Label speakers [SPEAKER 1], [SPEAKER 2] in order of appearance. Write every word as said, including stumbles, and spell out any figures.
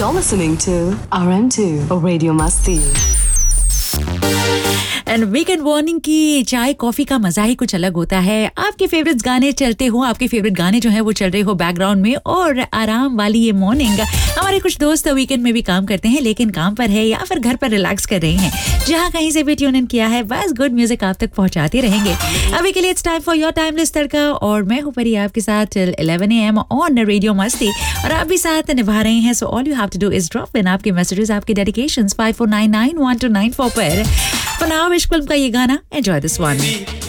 [SPEAKER 1] You're listening to R M two Radio Masti.
[SPEAKER 2] And weekend morning की चाय coffee का मजा ही कुछ अलग होता है. आपके फेवरेट गाने चलते हो, आपके फेवरेट गाने जो है वो चल रहे हो बैकग्राउंड में, और आराम वाली ये मॉर्निंग. हमारे कुछ दोस्त वीकेंड में भी काम करते हैं, लेकिन काम पर है या फिर घर पर रिलैक्स कर रहे हैं. जहां कहीं से भी ट्यून इन किया है, बस गुड म्यूजिक आप तक पहुंचाते रहेंगे. अभी के लिए it's time for your timeless तड़का, और मैं हूं परी आपके साथ till eleven A M on radio मस्ती, और आप भी साथ निभा रहे हैं. So all you have to do is drop in आपके मैसेजेस, आपके dedications five four nine nine one two nine four पर. For now, इश्क फिल्म का ये गाना, एंजॉय दिस वन.